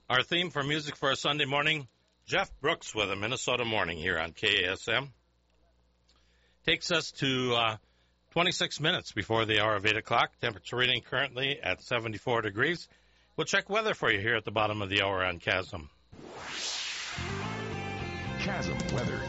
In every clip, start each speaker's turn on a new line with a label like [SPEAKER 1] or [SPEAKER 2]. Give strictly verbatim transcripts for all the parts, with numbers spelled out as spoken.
[SPEAKER 1] Our theme for Music for a Sunday Morning, Jeff Brooks with a Minnesota Morning here on K A S M. Takes us to uh, twenty-six minutes before the hour of eight o'clock. Temperature reading currently at seventy-four degrees. We'll check weather for you here at the bottom of the hour on Chasm.
[SPEAKER 2] Chasm weather.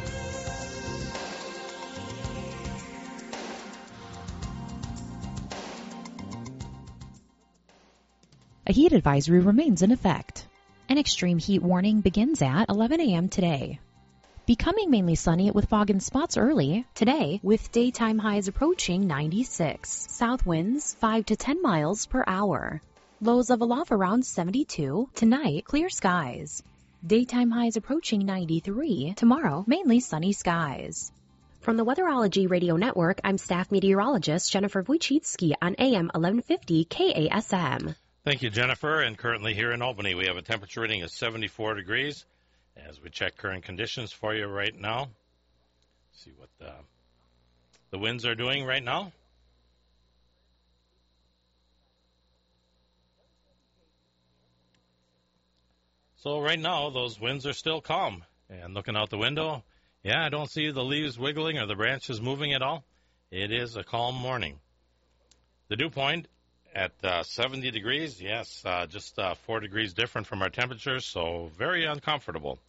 [SPEAKER 3] A heat advisory remains in effect. An extreme heat warning begins at eleven a.m. today. Becoming mainly sunny with fog and spots early today, with daytime highs approaching ninety-six. South winds five to ten miles per hour. Lows level off around seventy-two. Tonight, clear skies. Daytime highs approaching ninety-three. Tomorrow, mainly sunny skies. From the Weatherology Radio Network, I'm staff meteorologist Jennifer Wojcicki on A M eleven fifty K A S M.
[SPEAKER 1] Thank you, Jennifer. And currently here in Albany, we have a temperature reading of seventy-four degrees. As we check current conditions for you right now, see what the, the winds are doing right now. So right now, those winds are still calm. And looking out the window, yeah, I don't see the leaves wiggling or the branches moving at all. It is a calm morning. The dew point at uh, seventy degrees, yes, uh, just uh, four degrees different from our temperatures, so very uncomfortable.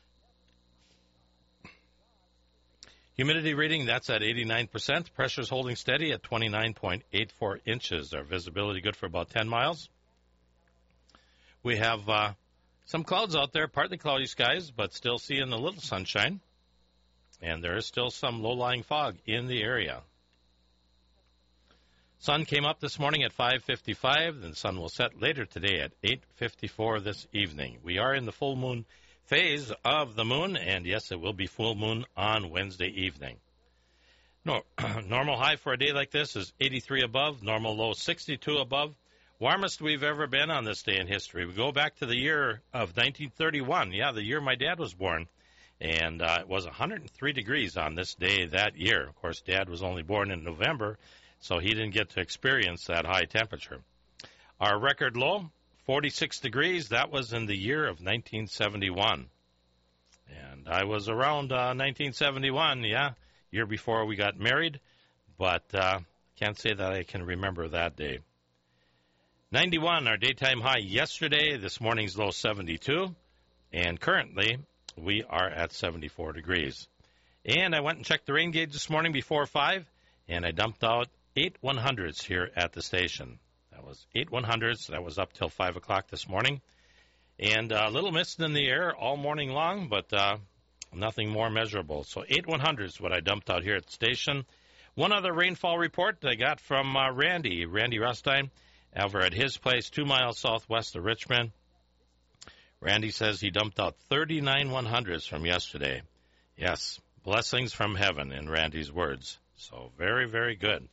[SPEAKER 1] Humidity reading, that's at eighty-nine percent. Pressure's holding steady at twenty-nine point eight four inches. Our visibility good for about ten miles. We have uh, some clouds out there, partly cloudy skies, but still seeing a little sunshine. And there is still some low-lying fog in the area. Sun came up this morning at five fifty-five. The sun will set later today at eight fifty-four this evening. We are in the full moon phase of the moon, and yes, it will be full moon on Wednesday evening. No, normal high for a day like this is eighty-three above, normal low sixty-two above. Warmest we've ever been on this day in history. We go back to the year of nineteen thirty-one, yeah, the year my dad was born, and uh, it was one hundred three degrees on this day that year. Of course, Dad was only born in November, so he didn't get to experience that high temperature. Our record low, forty-six degrees. That was in the year of nineteen seventy-one. And I was around uh, nineteen seventy-one, yeah, year before we got married, but uh, can't say that I can remember that day. ninety-one, our daytime high yesterday. This morning's low seventy-two. And currently, we are at seventy-four degrees. And I went and checked the rain gauge this morning before five, and I dumped out eight one hundreds here at the station. That was eight one hundreds. That was up till five o'clock this morning. And a little mist in the air all morning long, but uh, nothing more measurable. So eight one hundreds what I dumped out here at the station. One other rainfall report I got from uh, Randy, Randy Rustine, over at his place two miles southwest of Richmond. Randy says he dumped out thirty-nine one hundreds from yesterday. Yes, blessings from heaven in Randy's words. So very, very good.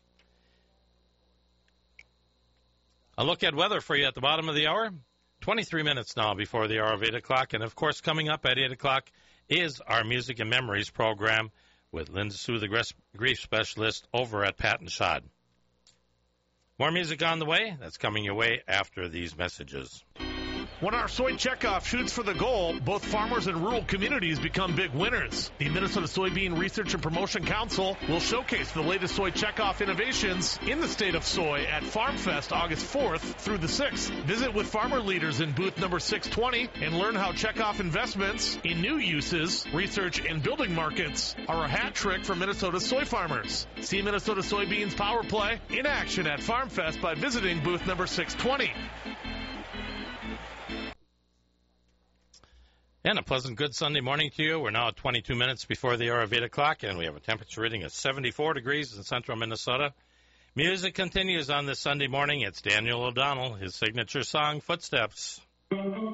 [SPEAKER 1] A look at weather for you at the bottom of the hour. twenty-three minutes now before the hour of eight o'clock. And, of course, coming up at eight o'clock is our Music and Memories program with Linda Sue, the grief specialist over at Pat and Shad. More music on the way. That's coming your way after these messages.
[SPEAKER 4] When our soy checkoff shoots for the goal, both farmers and rural communities become big winners. The Minnesota Soybean Research and Promotion Council will showcase the latest soy checkoff innovations in the state of soy at FarmFest August fourth through the sixth. Visit with farmer leaders in booth number six twenty and learn how checkoff investments in new uses, research, and building markets are a hat trick for Minnesota soy farmers. See Minnesota Soybeans Power Play in action at FarmFest by visiting booth number six twenty.
[SPEAKER 1] And a pleasant, good Sunday morning to you. We're now at twenty-two minutes before the hour of eight o'clock, and we have a temperature reading of seventy-four degrees in central Minnesota. Music continues on this Sunday morning. It's Daniel O'Donnell, his signature song, Footsteps.